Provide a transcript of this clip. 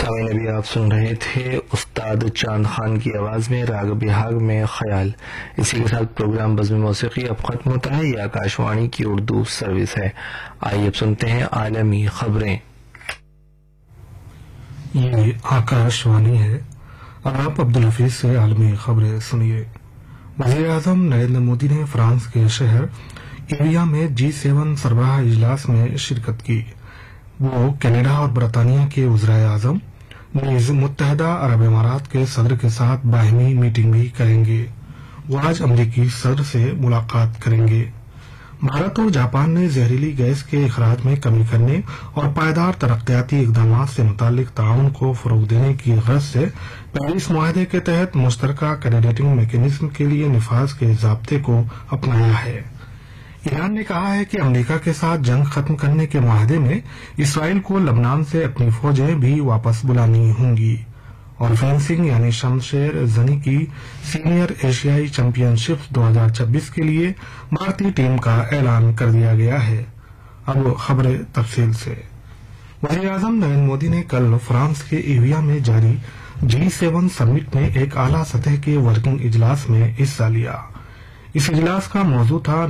سامعین ابھی آپ سن رہے تھے استاد چاند خان کی آواز میں راگ بہاگ میں خیال. اسی کے ساتھ پروگرام بزم موسیقی اب ختم ہوتا ہے. یہ آکاشوانی کی اردو سروس ہے. آئیے اب سنتے ہیں عالمی خبریں. یہ آکاشوانی ہے. آپ عبدالحفیظ سے عالمی خبریں سنیے. وزیر اعظم نریندر مودی نے فرانس کے شہر ایویا میں G7 سربراہ اجلاس میں شرکت کی. وہ کینیڈا اور برطانیہ کے وزرائے اعظم نیز متحدہ عرب امارات کے صدر کے ساتھ باہمی میٹنگ بھی کریں گے. وہ آج امریکی صدر سے ملاقات کریں گے. بھارت اور جاپان نے زہریلی گیس کے اخراج میں کمی کرنے اور پائیدار ترقیاتی اقدامات سے متعلق تعاون کو فروغ دینے کی غرض سے پیرس معاہدے کے تحت مشترکہ کوآرڈینیٹنگ میکینزم کے لیے نفاذ کے ضابطے کو اپنایا ہے. ایران نے کہا ہے کہ امریکہ کے ساتھ جنگ ختم کرنے کے معاہدے میں اسرائیل کو لبنان سے اپنی فوجیں بھی واپس بلانی ہوں گی. اور فینسنگ یعنی شمشیر زنی کی سینئر ایشیائی چیمپئن شپ 2026 کے لیے بھارتی ٹیم کا اعلان کر دیا گیا ہے. اب خبریں تفصیل سے. وزیر اعظم نریندر مودی نے کل فرانس کے ایویا میں جاری G7 سمٹ میں ایک اعلیٰ سطح کے ورکنگ اجلاس میں حصہ لیا. اس اجلاس کا موضوع تھا